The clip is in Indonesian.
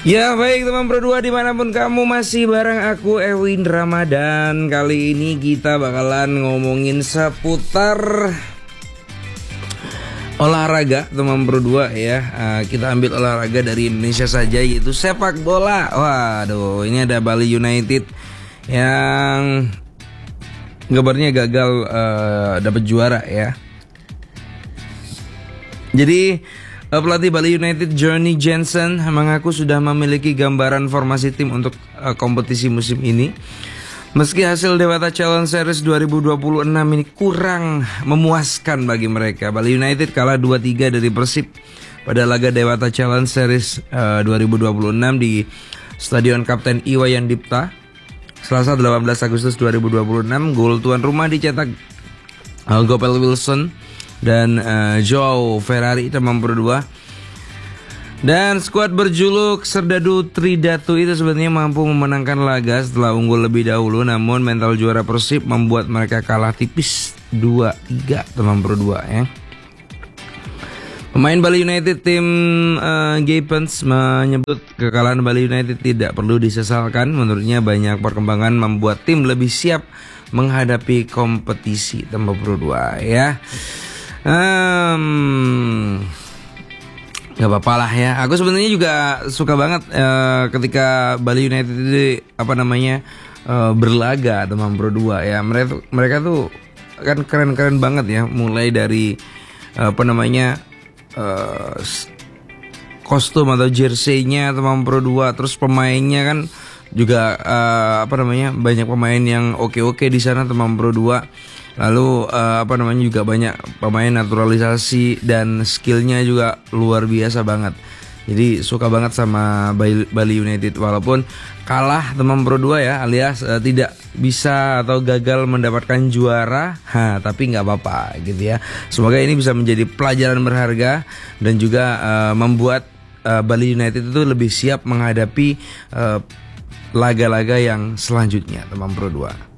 Ya baik teman Pro 2 dimanapun kamu masih bareng aku Erwin Ramadan. Kali ini kita bakalan ngomongin seputar olahraga teman Pro 2 ya. Kita ambil olahraga dari Indonesia saja, yaitu sepak bola. Waduh, ini ada Bali United yang kabarnya gagal dapat juara ya. Jadi pelatih Bali United Johnny Jensen mengaku sudah memiliki gambaran formasi tim untuk kompetisi musim ini. Meski hasil Dewata Challenge Series 2026 ini kurang memuaskan bagi mereka, Bali United kalah 2-3 dari Persib pada laga Dewata Challenge Series 2026 di Stadion Kapten Iwayan Dipta, Selasa 18 Agustus 2026. Gol tuan rumah dicetak Gopel Wilson dan Joao Ferrari teman Pro 2. Dan skuad berjuluk Serdadu Tridatu itu sebenarnya mampu memenangkan laga setelah unggul lebih dahulu, namun mental juara Persib membuat mereka kalah tipis 2-3 teman Pro 2 ya. Pemain Bali United tim Gapens menyebut kekalahan Bali United tidak perlu disesalkan. Menurutnya banyak perkembangan membuat tim lebih siap menghadapi kompetisi teman Pro 2 ya. Gak apa-apa lah ya. Aku sebenarnya juga suka banget ketika Bali United itu berlaga teman Pro 2 ya. Mereka tuh kan keren-keren banget ya. Mulai dari kostum atau jersey-nya teman Pro 2, terus pemainnya kan juga banyak pemain yang oke di sana teman Pro 2. Lalu juga banyak pemain naturalisasi dan skillnya juga luar biasa banget. Jadi suka banget sama Bali United walaupun kalah teman Pro 2 ya, alias tidak bisa atau gagal mendapatkan juara. Tapi nggak apa-apa gitu ya. Semoga ini bisa menjadi pelajaran berharga dan juga membuat Bali United itu lebih siap menghadapi laga-laga yang selanjutnya teman Pro 2.